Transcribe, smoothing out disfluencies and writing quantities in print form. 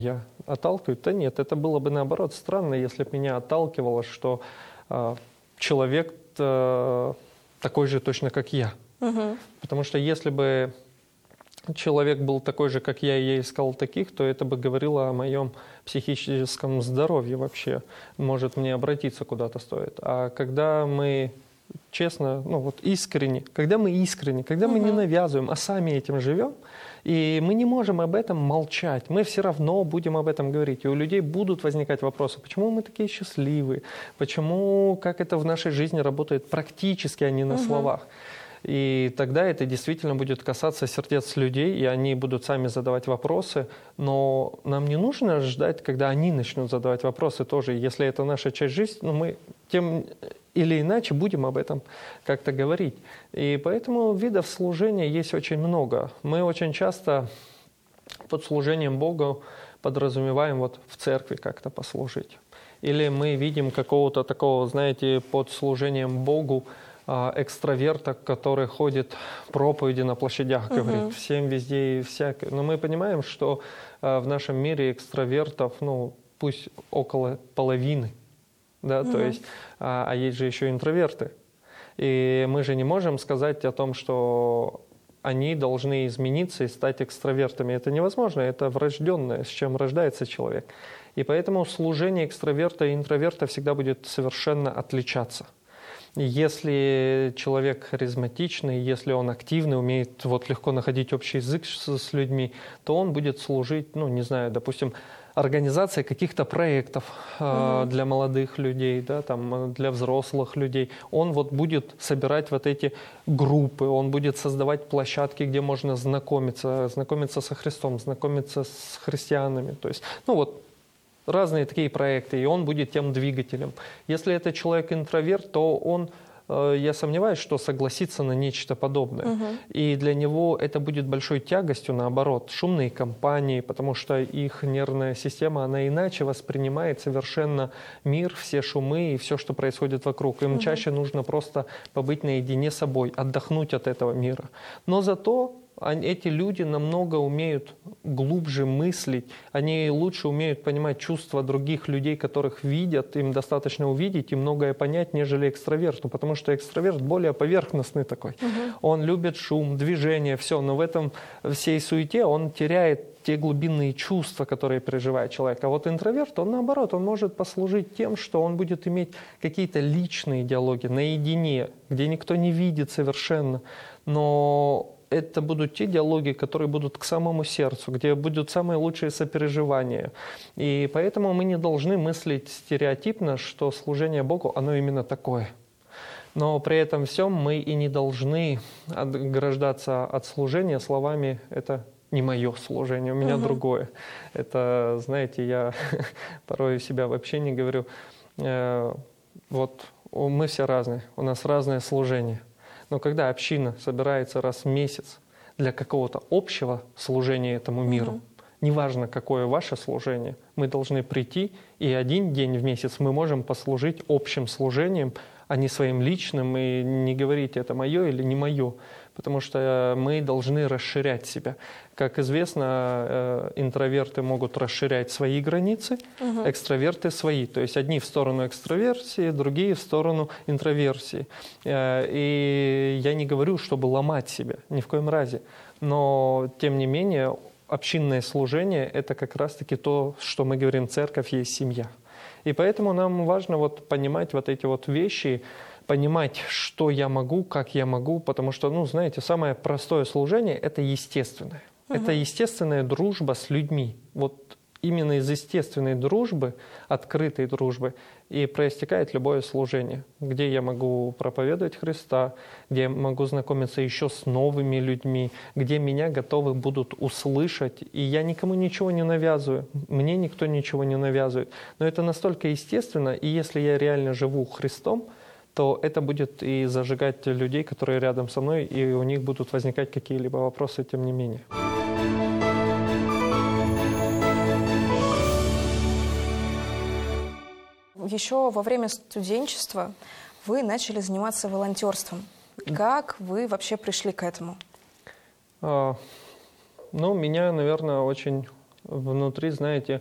Я отталкиваю? Да нет, это было бы наоборот странно, если бы меня отталкивало, что человек такой же точно, как я. Потому что если бы человек был такой же, как я, и я искал таких, то это бы говорило о моем психическом здоровье вообще. Может, мне обратиться куда-то стоит. А когда мы честно, ну вот искренне, когда мы не навязываем, а сами этим живем, и мы не можем об этом молчать, мы все равно будем об этом говорить. И у людей будут возникать вопросы, почему мы такие счастливые, почему, как это в нашей жизни работает практически, а не на словах. И тогда это действительно будет касаться сердец людей, и они будут сами задавать вопросы. Но нам не нужно ждать, когда они начнут задавать вопросы тоже. Если это наша часть жизни, ну, мы тем или иначе будем об этом как-то говорить. И поэтому видов служения есть очень много. Мы очень часто под служением Богу подразумеваем вот в церкви как-то послужить. Или мы видим какого-то такого, знаете, под служением Богу экстраверта, который ходит проповеди на площадях, говорит всем везде и всякое. Но мы понимаем, что в нашем мире экстравертов, ну, пусть около половины, да, то есть, а есть же еще интроверты. И мы же не можем сказать о том, что они должны измениться и стать экстравертами. Это невозможно, это врожденное, с чем рождается человек. И поэтому служение экстраверта и интроверта всегда будет совершенно отличаться. Если человек харизматичный, если он активный, умеет вот легко находить общий язык с людьми, то он будет служить, ну, не знаю, допустим, организацией каких-то проектов для молодых людей, да, там, для взрослых людей. Он вот будет собирать вот эти группы, он будет создавать площадки, где можно знакомиться со Христом, знакомиться с христианами. То есть, ну вот, разные такие проекты, и он будет тем двигателем. Если это человек-интроверт, то он, я сомневаюсь, что согласится на нечто подобное. И для него это будет большой тягостью, наоборот, шумные компании, потому что их нервная система, она иначе воспринимает совершенно мир, все шумы и все, что происходит вокруг. Им чаще нужно просто побыть наедине с собой, отдохнуть от этого мира. Но зато эти люди намного умеют глубже мыслить, они лучше умеют понимать чувства других людей, которых видят, им достаточно увидеть и многое понять, нежели экстраверт. Ну, потому что экстраверт более поверхностный такой. Он любит шум, движение, все, но в этом всей суете он теряет те глубинные чувства, которые переживает человек. А вот интроверт, он наоборот, он может послужить тем, что он будет иметь какие-то личные диалоги наедине, где никто не видит совершенно, но это будут те диалоги, которые будут к самому сердцу, где будут самые лучшие сопереживания. И поэтому мы не должны мыслить стереотипно, что служение Богу, оно именно такое. Но при этом всем мы и не должны отграждаться от служения словами «это не мое служение, у меня другое». Это, знаете, я порой себя вообще не говорю. Вот мы все разные, у нас разное служение. Но когда община собирается раз в месяц для какого-то общего служения этому миру, неважно, какое ваше служение, мы должны прийти, и один день в месяц мы можем послужить общим служением, а не своим личным, и не говорить, это мое или не мое. Потому что мы должны расширять себя. Как известно, интроверты могут расширять свои границы, экстраверты свои. То есть одни в сторону экстраверсии, другие в сторону интроверсии. И я не говорю, чтобы ломать себя, ни в коем разе. Но, тем не менее, общинное служение – это как раз-таки то, что мы говорим, церковь есть семья. И поэтому нам важно вот понимать вот эти вот вещи, понимать, что я могу, как я могу, потому что, ну, знаете, самое простое служение – это естественное. Это естественная дружба с людьми. Вот именно из естественной дружбы, открытой дружбы, и проистекает любое служение, где я могу проповедовать Христа, где я могу знакомиться еще с новыми людьми, где меня готовы будут услышать, и я никому ничего не навязываю, мне никто ничего не навязывает. Но это настолько естественно, и если я реально живу Христом, то это будет и зажигать людей, которые рядом со мной, и у них будут возникать какие-либо вопросы, тем не менее. Еще во время студенчества вы начали заниматься волонтерством. Как вы вообще пришли к этому? Ну, меня, наверное, очень внутри, знаете,